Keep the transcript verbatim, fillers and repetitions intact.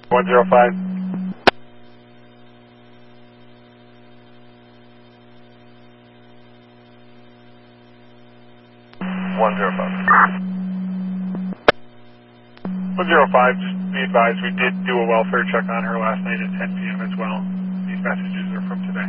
one zero five. one zero five. one zero five, just be advised we did do a welfare check on her last night at ten p m as well. These messages are from today.